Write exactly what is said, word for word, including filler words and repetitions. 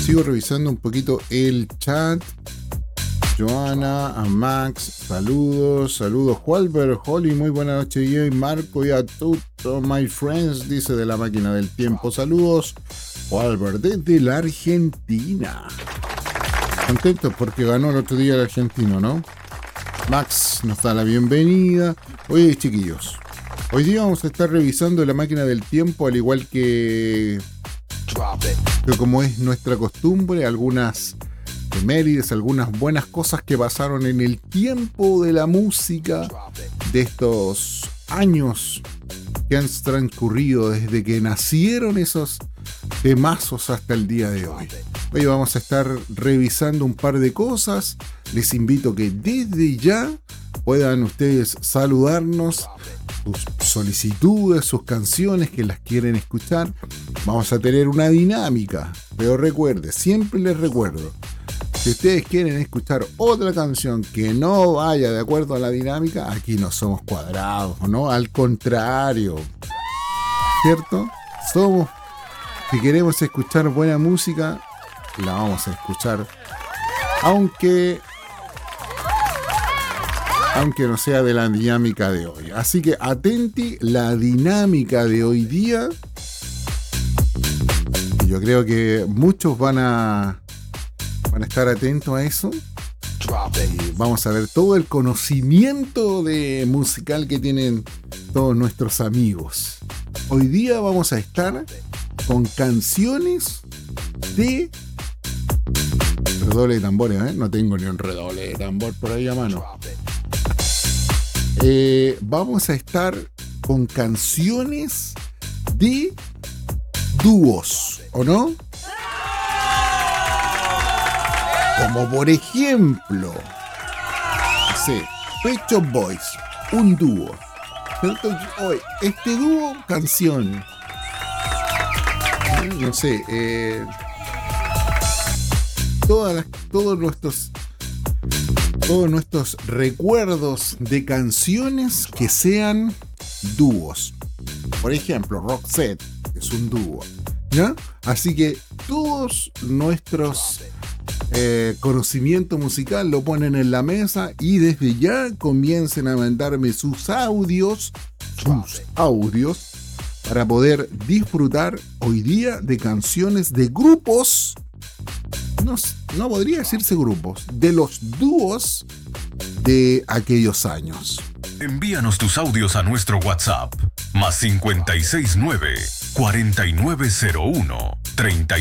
Sigo revisando un poquito el chat. Joana, a Max, saludos, saludos. Walber, Holly, muy buena noche. Y Marco y a todos my friends, dice de la máquina del tiempo. Saludos, Walber, desde la Argentina. Contento porque ganó el otro día el argentino, ¿no? Max nos da la bienvenida. Oye, chiquillos, hoy día vamos a estar revisando la máquina del tiempo, al igual que, que como es nuestra costumbre, algunas efemérides, algunas buenas cosas que pasaron en el tiempo de la música de estos años que han transcurrido desde que nacieron esos temazos hasta el día de hoy. Hoy vamos a estar revisando un par de cosas. Les invito que desde ya puedan ustedes saludarnos, sus solicitudes, sus canciones que las quieren escuchar. Vamos a tener una dinámica, pero recuerde, siempre les recuerdo, si ustedes quieren escuchar otra canción que no vaya de acuerdo a la dinámica, aquí no somos cuadrados, ¿no? Al contrario, ¿cierto? Somos, si queremos escuchar buena música, la vamos a escuchar, aunque aunque no sea de la dinámica de hoy. Así que atenti, la dinámica de hoy día. Yo creo que muchos van a van a estar atentos a eso. Y vamos a ver todo el conocimiento de musical que tienen todos nuestros amigos. Hoy día vamos a estar con canciones de redoble de tambores, ¿eh? No tengo ni un redoble de tambor por ahí a mano. Eh, vamos a estar con canciones de dúos, ¿o no? Como por ejemplo, sí, Pet Shop Boys, un dúo. Hoy, este dúo, canción. No sé, eh, todas las, todos nuestros todos nuestros recuerdos de canciones que sean dúos. Por ejemplo, Roxette es un dúo, ¿ya? Así que todos nuestros eh, conocimientos musical lo ponen en la mesa y desde ya comiencen a mandarme sus audios, sus audios, para poder disfrutar hoy día de canciones de grupos. No, no podría decirse grupos, de los dúos de aquellos años. Envíanos tus audios a nuestro WhatsApp, más cincuenta y seis nueve, cuarenta y nueve cero uno, treinta